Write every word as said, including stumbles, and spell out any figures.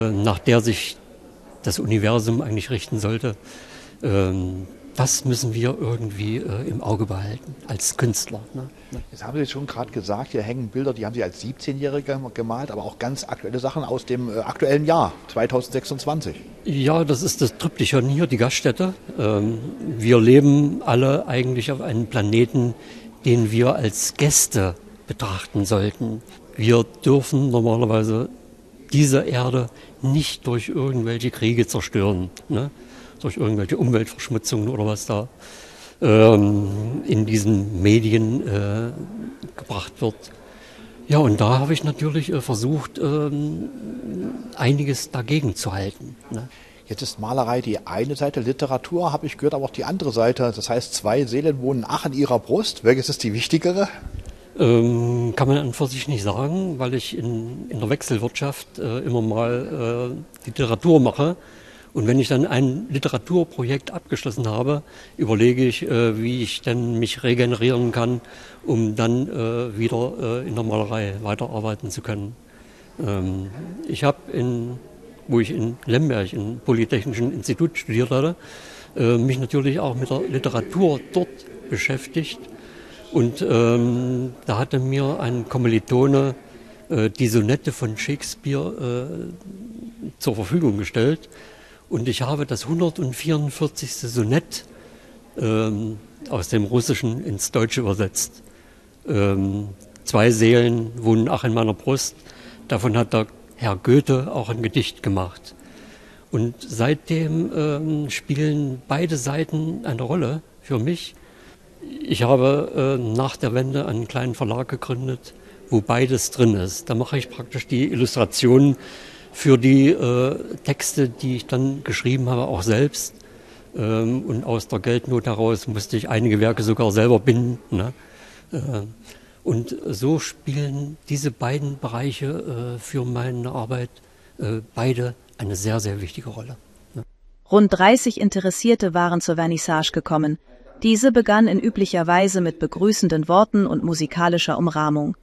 nach der sich das Universum eigentlich richten sollte. Ähm, was müssen wir irgendwie äh, im Auge behalten als Künstler? Ne? Jetzt haben Sie schon gerade gesagt, hier hängen Bilder, die haben Sie als siebzehnjähriger gemalt, aber auch ganz aktuelle Sachen aus dem äh, aktuellen Jahr, zweitausendsechsundzwanzig. Ja, das ist das Triptychon hier, die Gaststätte. Ähm, wir leben alle eigentlich auf einem Planeten, den wir als Gäste betrachten sollten. Wir dürfen normalerweise diese Erde nicht durch irgendwelche Kriege zerstören, ne? Durch irgendwelche Umweltverschmutzungen oder was da ähm, in diesen Medien äh, gebracht wird. Ja, und da habe ich natürlich äh, versucht, ähm, einiges dagegen zu halten. Ne? Jetzt ist Malerei die eine Seite, Literatur habe ich gehört, aber auch die andere Seite. Das heißt, zwei Seelen wohnen ach in ihrer Brust. Welches ist die wichtigere? Ähm, kann man an und für sich nicht sagen, weil ich in, in der Wechselwirtschaft äh, immer mal äh, Literatur mache. Und wenn ich dann ein Literaturprojekt abgeschlossen habe, überlege ich, äh, wie ich dann mich regenerieren kann, um dann äh, wieder äh, in der Malerei weiterarbeiten zu können. Ähm, ich habe, in, wo ich in Lemberg, im Polytechnischen Institut studiert hatte, äh, mich natürlich auch mit der Literatur dort beschäftigt. Und ähm, da hatte mir ein Kommilitone äh, die Sonette von Shakespeare äh, zur Verfügung gestellt. Und ich habe das hundertvierundvierzigste Sonett ähm, aus dem Russischen ins Deutsche übersetzt. Ähm, zwei Seelen wohnen ach in meiner Brust. Davon hat der Herr Goethe auch ein Gedicht gemacht. Und seitdem ähm, spielen beide Seiten eine Rolle für mich. Ich habe äh, nach der Wende einen kleinen Verlag gegründet, wo beides drin ist. Da mache ich praktisch die Illustrationen für die äh, Texte, die ich dann geschrieben habe, auch selbst. Ähm, und aus der Geldnot heraus musste ich einige Werke sogar selber binden. Ne? Äh, und so spielen diese beiden Bereiche äh, für meine Arbeit äh, beide eine sehr, sehr wichtige Rolle. Ne? Rund dreißig Interessierte waren zur Vernissage gekommen. Diese begann in üblicher Weise mit begrüßenden Worten und musikalischer Umrahmung.